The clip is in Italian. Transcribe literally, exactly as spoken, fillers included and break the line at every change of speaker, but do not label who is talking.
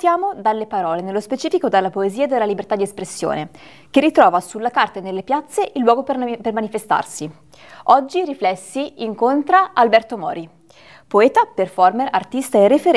Partiamo dalle parole, nello specifico dalla poesia della libertà di espressione, che ritrova sulla carta e nelle piazze il luogo per, per manifestarsi. Oggi Riflessi incontra Alberto Mori, poeta, performer, artista e referente